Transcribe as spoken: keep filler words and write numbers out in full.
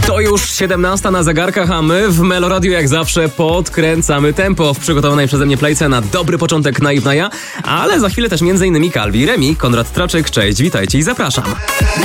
To już siedemnasta na zegarkach, a my w Meloradiu jak zawsze podkręcamy tempo w przygotowanej przeze mnie playce na dobry początek Naiwna Ja, ale za chwilę też między innymi Calvi, Remi, Konrad Traczyk. Cześć, witajcie i zapraszam.